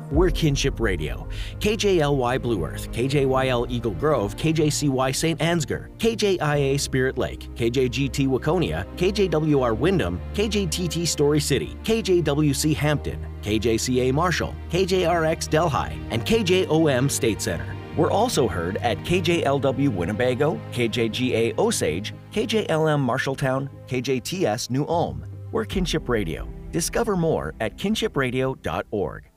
we're Kinship Radio. KJLY Blue Earth, KJYL Eagle Grove, KJCY St. Ansgar, KJIA Spirit Lake, KJGT Waconia, KJWR Wyndham, KJTT Story City, KJWC Hampton, KJCA Marshall, KJRX Delhi, and KJOM State Center. We're also heard at KJLW Winnebago, KJGA Osage, KJLM Marshalltown, KJTS New Ulm. We're Kinship Radio. Discover more at kinshipradio.org.